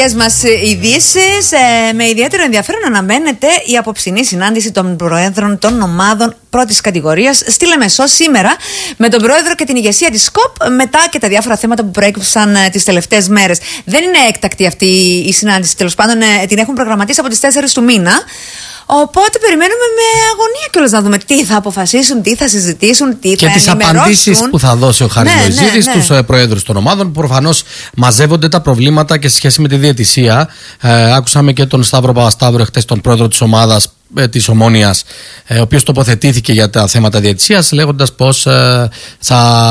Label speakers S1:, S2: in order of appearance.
S1: Μας ειδήσεις, με ιδιαίτερο ενδιαφέρον αναμένεται η απόψινή συνάντηση των προέδρων των ομάδων πρώτης κατηγορίας στη Λεμεσό σήμερα με τον πρόεδρο και την ηγεσία της ΣΚΟΠ, μετά και τα διάφορα θέματα που προέκυψαν τις τελευταίες μέρες. Δεν είναι έκτακτη αυτή η συνάντηση, τέλος πάντων την έχουν προγραμματίσει από τις 4 του μήνα. Οπότε περιμένουμε με αγωνία κιόλας να δούμε τι θα αποφασίσουν, τι θα συζητήσουν, τι θα ενημερώσουν. Και τις απαντήσεις
S2: που θα δώσει ο Χάρης Λοϊζίδης στους προέδρους των ομάδων, που προφανώς μαζεύονται τα προβλήματα και σε σχέση με τη διαιτησία. Άκουσαμε και τον Σταύρο Παπασταύρου χτες, τον πρόεδρο της ομάδας της Ομόνοιας, ο οποίος τοποθετήθηκε για τα θέματα διαιτησίας, λέγοντας πως θα